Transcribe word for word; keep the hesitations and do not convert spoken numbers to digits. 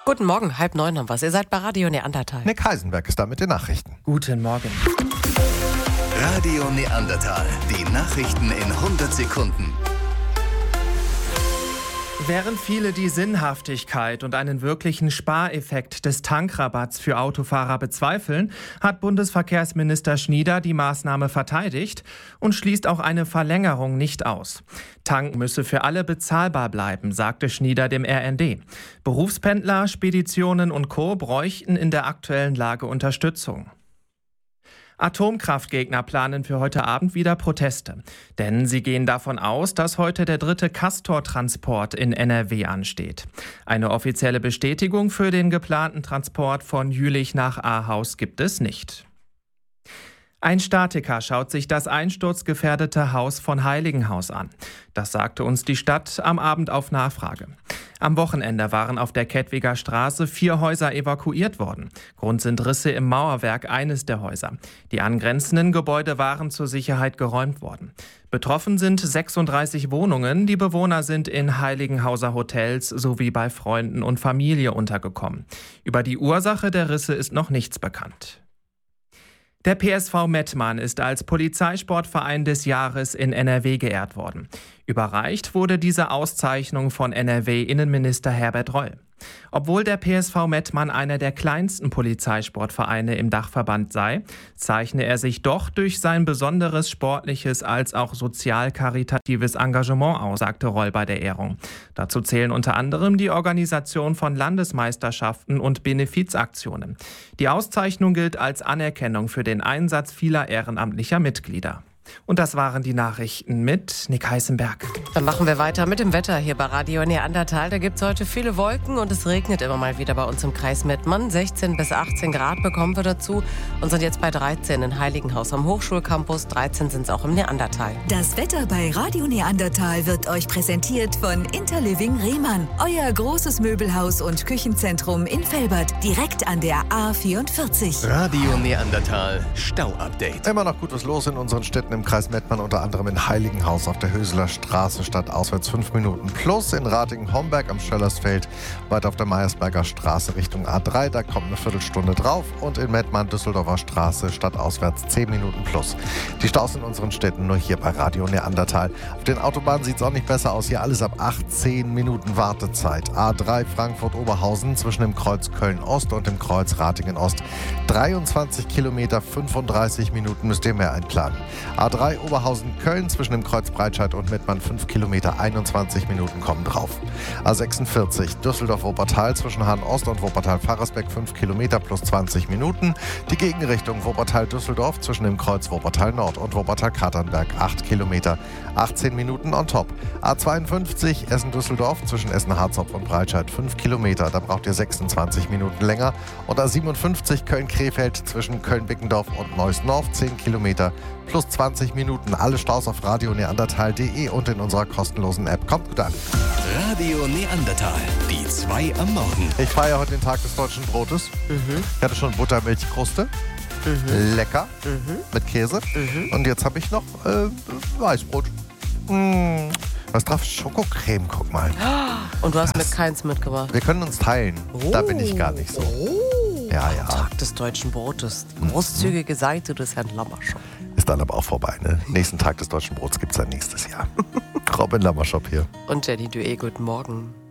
Guten Morgen, halb neun haben wir. Ihr seid bei Radio Neandertal. Nick Heisenberg ist da mit den Nachrichten. Guten Morgen. Radio Neandertal, die Nachrichten in hundert Sekunden. Während viele die Sinnhaftigkeit und einen wirklichen Spareffekt des Tankrabatts für Autofahrer bezweifeln, hat Bundesverkehrsminister Schnieder die Maßnahme verteidigt und schließt auch eine Verlängerung nicht aus. Tanken müsse für alle bezahlbar bleiben, sagte Schnieder dem R N D. Berufspendler, Speditionen und Co. bräuchten in der aktuellen Lage Unterstützung. Atomkraftgegner planen für heute Abend wieder Proteste. Denn sie gehen davon aus, dass heute der dritte Castor-Transport in N R W ansteht. Eine offizielle Bestätigung für den geplanten Transport von Jülich nach Ahaus gibt es nicht. Ein Statiker schaut sich das einsturzgefährdete Haus von Heiligenhaus an. Das sagte uns die Stadt am Abend auf Nachfrage. Am Wochenende waren auf der Kettwiger Straße vier Häuser evakuiert worden. Grund sind Risse im Mauerwerk eines der Häuser. Die angrenzenden Gebäude waren zur Sicherheit geräumt worden. Betroffen sind sechsunddreißig Wohnungen. Die Bewohner sind in Heiligenhauser Hotels sowie bei Freunden und Familie untergekommen. Über die Ursache der Risse ist noch nichts bekannt. Der P S V Mettmann ist als Polizeisportverein des Jahres in N R W geehrt worden. Überreicht wurde diese Auszeichnung von N R W-Innenminister Herbert Reul. Obwohl der P S V Mettmann einer der kleinsten Polizeisportvereine im Dachverband sei, zeichne er sich doch durch sein besonderes sportliches als auch sozial-karitatives Engagement aus, sagte Reul bei der Ehrung. Dazu zählen unter anderem die Organisation von Landesmeisterschaften und Benefizaktionen. Die Auszeichnung gilt als Anerkennung für den Einsatz vieler ehrenamtlicher Mitglieder. Und das waren die Nachrichten mit Nick Heisenberg. Dann machen wir weiter mit dem Wetter hier bei Radio Neandertal. Da gibt es heute viele Wolken und es regnet immer mal wieder bei uns im Kreis Mettmann. sechzehn bis achtzehn Grad bekommen wir dazu und sind jetzt bei dreizehn in Heiligenhaus am Hochschulcampus. dreizehn sind es auch im Neandertal. Das Wetter bei Radio Neandertal wird euch präsentiert von Interliving Rehmann. Euer großes Möbelhaus und Küchenzentrum in Velbert, direkt an der A vierundvierzig. Radio Neandertal, Stau-Update. Immer noch gut was los in unseren Städten im Kreis Mettmann, unter anderem in Heiligenhaus auf der Höseler Straße, statt auswärts fünf Minuten. Plus in Ratingen-Homberg am Schöllersfeld, weiter auf der Meiersberger Straße Richtung A drei, da kommt eine Viertelstunde drauf. Und in Mettmann, Düsseldorfer Straße, statt auswärts zehn Minuten plus. Die Staus in unseren Städten nur hier bei Radio Neandertal. Auf den Autobahnen sieht es auch nicht besser aus. Hier alles ab achtzehn Minuten Wartezeit. A drei Frankfurt-Oberhausen zwischen dem Kreuz Köln-Ost und dem Kreuz Ratingen-Ost. dreiundzwanzig Kilometer, fünfunddreißig Minuten müsst ihr mehr einplanen. A drei Oberhausen-Köln zwischen dem Kreuz Breitscheid und Mettmann fünf Kilometer, einundzwanzig Minuten kommen drauf. A sechsundvierzig Düsseldorf-Wuppertal zwischen Hahn-Ost und Wuppertal-Pfarrersbeck fünf Kilometer plus zwanzig Minuten. Die Gegenrichtung Wuppertal-Düsseldorf zwischen dem Kreuz Wuppertal-Nord und Wuppertal-Katernberg acht Kilometer, achtzehn Minuten on top. A zweiundfünfzig Essen-Düsseldorf zwischen Essen-Harzopf und Breitscheid fünf Kilometer, da braucht ihr sechsundzwanzig Minuten länger. Und A siebenundfünfzig Köln-Krefeld zwischen Köln-Bickendorf und Neuss-Norf zehn Kilometer plus zwanzig Minuten. Alle Staus auf radio neandertal punkt de und in unserer kostenlosen App. Kommt gut an. Radio Neandertal, die zwei am Morgen. Ich feiere heute den Tag des deutschen Brotes. Mhm. Ich hatte schon Buttermilchkruste. Mhm. Lecker. Mhm. Mit Käse. Mhm. Und jetzt habe ich noch äh, Weißbrot. Mmh. Was drauf? Schokocreme, guck mal. Und du hast Das- mir keins mitgebracht. Wir können uns teilen. Da bin ich gar nicht so. Oh. Ja, ja. Tag des deutschen Brotes. Die großzügige Seite des Herrn Lammerschop. Ist dann aber auch vorbei, ne? Nächsten Tag des deutschen Brots gibt es dann nächstes Jahr. Robin Lammerschop hier. Und Jenny Dué, guten Morgen.